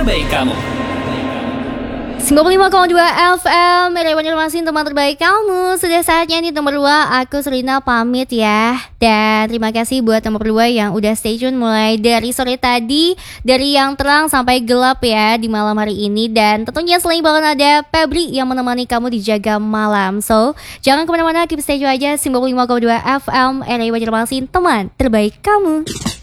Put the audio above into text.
terbaik kamu. 95,2 FM Rewan Informasi teman terbaik kamu. Sudah saatnya nih nomor 2. Aku Serina pamit ya. Dan terima kasih buat nomor 2 yang udah stay tune mulai dari sore tadi, dari yang terang sampai gelap ya di malam hari ini. Dan tentunya selain bakal ada Febri yang menemani kamu di Jaga Malam. So jangan kemana-mana, keep stay tune aja. 95,2 FM Rewan Informasi teman terbaik kamu.